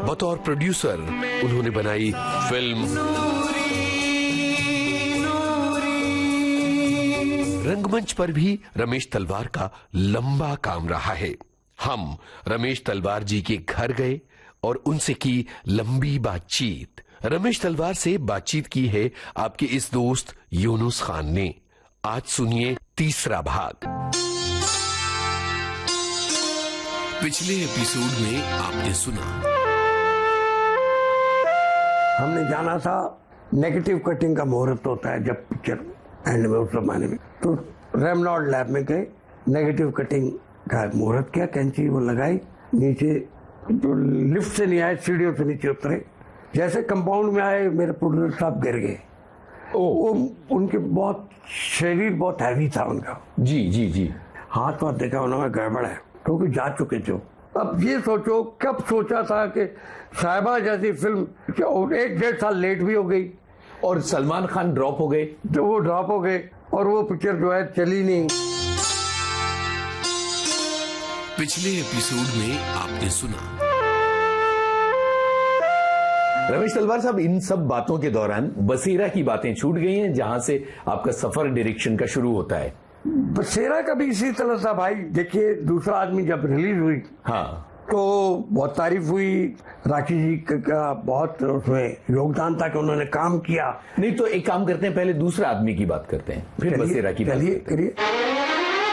बतौर प्रोड्यूसर उन्होंने बनाई फिल्म रंगमंच पर भी रमेश तलवार का लंबा काम रहा है। हम रमेश तलवार जी के घर गए और उनसे की लंबी बातचीत। रमेश तलवार से बातचीत की है आपके इस दोस्त यूनुस खान ने। आज सुनिए तीसरा भाग। पिछले एपिसोड में आपने सुना हमने जाना था नेगेटिव कटिंग का मुहूर्त होता है जब पिक्चर एंड में उस जमाने में, तो रेमनॉल्ड लैब में गए, नेगेटिव कटिंग का मुहूर्त किया, कैंची वो लगाई, नीचे तो लिफ्ट से नहीं आए, सीढ़ियों से नीचे उतरे, जैसे कंपाउंड में आए मेरे प्रोड्यूसर साहब गिर गए। वो उनके बहुत शरीर बहुत हैवी था उनका। जी जी जी। हाथ वाथ देखा उन्होंने गड़बड़ है क्योंकि जा चुके थे। अब ये सोचो कब सोचा था कि साहिबा जैसी फिल्म 1-1.5 साल लेट भी हो गई और सलमान खान ड्रॉप हो गए, तो वो ड्रॉप हो गए और वो पिक्चर जो है चली नहीं। पिछले एपिसोड में आपने सुना रमेश तलवार साहब, इन सब बातों के दौरान बसेरा की बातें छूट गई हैं, जहां से आपका सफर डायरेक्शन का शुरू होता है। बसेरा का भी इसी तरह था भाई। देखिए दूसरा आदमी जब रिलीज हुई, हाँ, तो बहुत तारीफ हुई। राखी जी का बहुत उसमें योगदान था कि उन्होंने काम किया। नहीं तो एक काम करते हैं, पहले दूसरा आदमी की बात करते हैं, फिर बसेरा की बात करिए।